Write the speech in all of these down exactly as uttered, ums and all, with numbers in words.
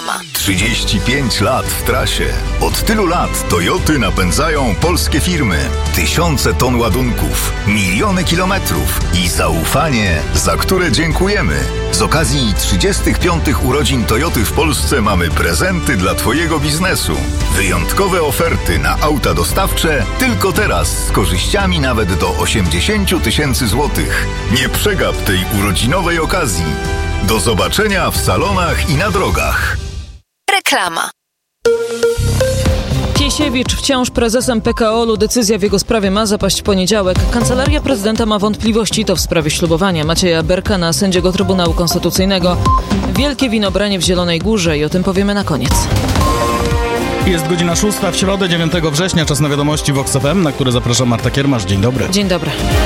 Reklama. trzydzieści pięć lat w trasie. Od tylu lat Toyoty napędzają polskie firmy. Tysiące ton ładunków, miliony kilometrów i zaufanie, za które dziękujemy. Z okazji trzydziestych piątych urodzin Toyoty w Polsce mamy prezenty dla Twojego biznesu. Wyjątkowe oferty na auta dostawcze tylko teraz z korzyściami nawet do osiemdziesiąt tysięcy złotych. Nie przegap tej urodzinowej okazji. Do zobaczenia w salonach i na drogach. Reklama. Piesiewicz wciąż prezesem P K O L u. Decyzja w jego sprawie ma zapaść w poniedziałek. Kancelaria prezydenta ma wątpliwości, to w sprawie ślubowania Macieja Berka na sędziego Trybunału Konstytucyjnego. Wielkie winobranie w Zielonej Górze i o tym powiemy na koniec. Jest godzina szósta w środę, dziewiątego września, czas na wiadomości Vox F M, na które zapraszam Marta Kiermasz. Dzień dobry. Dzień dobry.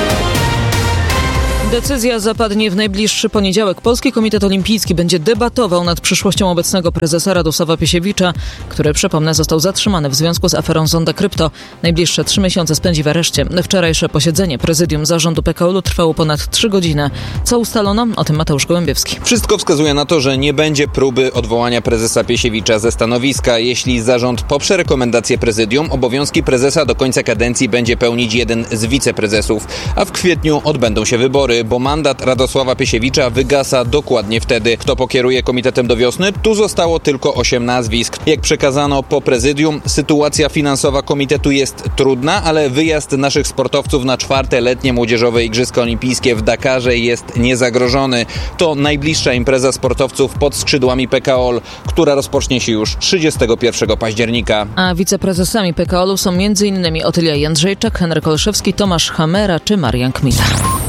Decyzja zapadnie w najbliższy poniedziałek. Polski Komitet Olimpijski będzie debatował nad przyszłością obecnego prezesa Radosława Piesiewicza, który, przypomnę, został zatrzymany w związku z aferą Zonda Krypto. Najbliższe trzy miesiące spędzi w areszcie. Wczorajsze posiedzenie prezydium zarządu P K O L u trwało ponad trzy godziny. Co ustalono? O tym Mateusz Gołębiewski. Wszystko wskazuje na to, że nie będzie próby odwołania prezesa Piesiewicza ze stanowiska. Jeśli zarząd poprze rekomendację prezydium, obowiązki prezesa do końca kadencji będzie pełnić jeden z wiceprezesów, a w kwietniu odbędą się wybory, bo mandat Radosława Piesiewicza wygasa dokładnie wtedy. Kto pokieruje komitetem do wiosny? Tu zostało tylko osiem nazwisk. Jak przekazano po prezydium, sytuacja finansowa komitetu jest trudna, ale wyjazd naszych sportowców na czwarte letnie młodzieżowe Igrzyska Olimpijskie w Dakarze jest niezagrożony. To najbliższa impreza sportowców pod skrzydłami P K O L, która rozpocznie się już trzydziestego pierwszego października. A wiceprezesami P K O L u są m.in. Otylia Jędrzejczak, Henryk Olszewski, Tomasz Hamera czy Marian Kmita.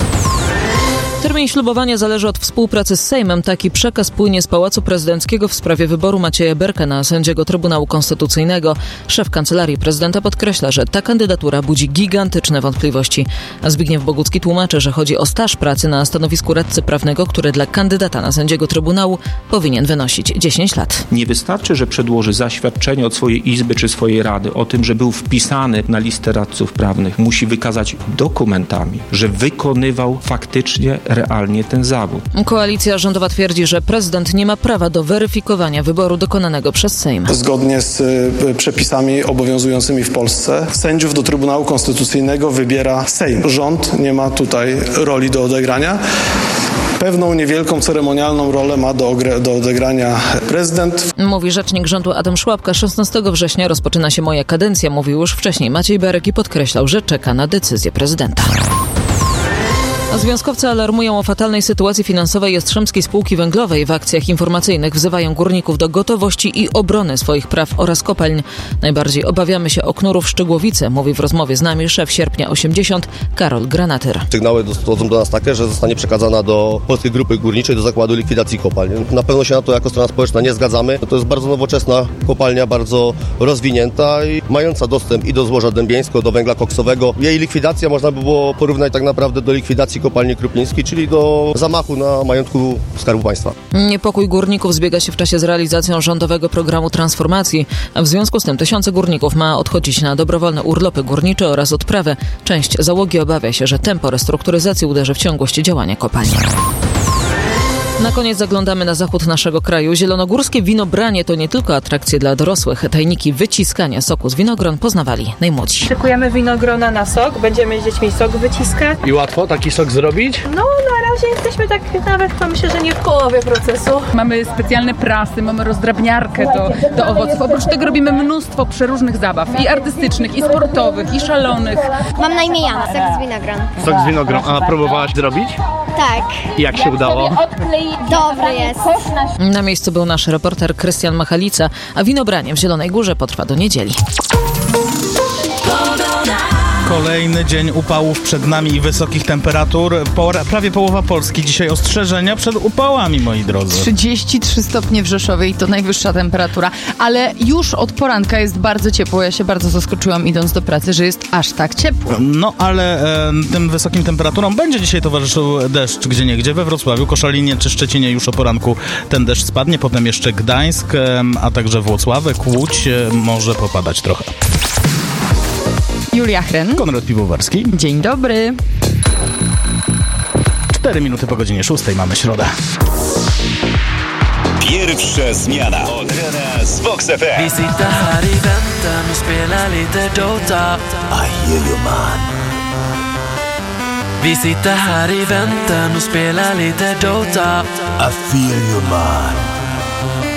Termin ślubowania zależy od współpracy z Sejmem. Taki przekaz płynie z Pałacu Prezydenckiego w sprawie wyboru Macieja Berka na sędziego Trybunału Konstytucyjnego. Szef Kancelarii Prezydenta podkreśla, że ta kandydatura budzi gigantyczne wątpliwości. A Zbigniew Bogucki tłumaczy, że chodzi o staż pracy na stanowisku radcy prawnego, który dla kandydata na sędziego Trybunału powinien wynosić dziesięć lat. Nie wystarczy, że przedłoży zaświadczenie od swojej izby czy swojej rady o tym, że był wpisany na listę radców prawnych. Musi wykazać dokumentami, że wykonywał faktycznie realnie ten zawód. Koalicja rządowa twierdzi, że prezydent nie ma prawa do weryfikowania wyboru dokonanego przez Sejm. Zgodnie z y, przepisami obowiązującymi w Polsce sędziów do Trybunału Konstytucyjnego wybiera Sejm. Rząd nie ma tutaj roli do odegrania. Pewną niewielką ceremonialną rolę ma do, ogre, do odegrania prezydent. Mówi rzecznik rządu Adam Szłapka. szesnastego września rozpoczyna się moja kadencja, mówił już wcześniej Maciej Berek i podkreślał, że czeka na decyzję prezydenta. A związkowcy alarmują o fatalnej sytuacji finansowej Jastrzębskiej Spółki Węglowej. W akcjach informacyjnych wzywają górników do gotowości i obrony swoich praw oraz kopalń. Najbardziej obawiamy się o knurów Szczygłowice, mówi w rozmowie z nami szef Sierpnia osiemdziesiąt Karol Granatyr. Sygnały dochodzą do nas takie, że zostanie przekazana do Polskiej Grupy Górniczej, do Zakładu Likwidacji Kopalń. Na pewno się na to jako strona społeczna nie zgadzamy. To jest bardzo nowoczesna kopalnia, bardzo rozwinięta i mająca dostęp i do złoża dębieńskiego, do węgla koksowego. Jej likwidacja można by było porównać tak naprawdę do likwidacji kopalni Krupińskiej, czyli do zamachu na majątku Skarbu Państwa. Niepokój górników zbiega się w czasie z realizacją rządowego programu transformacji. W związku z tym tysiące górników ma odchodzić na dobrowolne urlopy górnicze oraz odprawę. Część załogi obawia się, że tempo restrukturyzacji uderzy w ciągłość działania kopalni. Na koniec zaglądamy na zachód naszego kraju. Zielonogórskie winobranie to nie tylko atrakcje dla dorosłych. Tajniki wyciskania soku z winogron poznawali najmłodsi. Szykujemy winogrona na sok, będziemy z dziećmi sok wyciskać. I łatwo taki sok zrobić? No, na razie jesteśmy tak nawet, to myślę, że nie w połowie procesu. Mamy specjalne prasy, mamy rozdrabniarkę do, do owoców. Oprócz tego robimy mnóstwo przeróżnych zabaw, i artystycznych, i sportowych, i szalonych. Mam na imię Jana, sok z winogron. Sok z winogron, a próbowałaś zrobić? Tak. Jak się udało? Dobry jest. Na miejscu był nasz reporter Krystian Machalica, a winobranie w Zielonej Górze potrwa do niedzieli. Kolejny dzień upałów przed nami i wysokich temperatur. Pora, prawie połowa Polski. Dzisiaj ostrzeżenia przed upałami, moi drodzy. trzydzieści trzy stopnie w Rzeszowie i to najwyższa temperatura. Ale już od poranka jest bardzo ciepło. Ja się bardzo zaskoczyłam, idąc do pracy, że jest aż tak ciepło. No, ale e, tym wysokim temperaturom będzie dzisiaj towarzyszył deszcz gdzieniegdzie. We Wrocławiu, Koszalinie czy Szczecinie już o poranku ten deszcz spadnie. Potem jeszcze Gdańsk, e, a także Włocławek, Łódź e, może popadać trochę. Julia Hren. Konrad Piwowarski. Dzień dobry. Cztery minuty po godzinie szóstej mamy środę. Pierwsza zmiana od rana z Vox F M. Vi sitter här i väntan och spelar lite Dota. I hear you man. Vi sitter här i väntan och spelar lite Dota. I feel you man.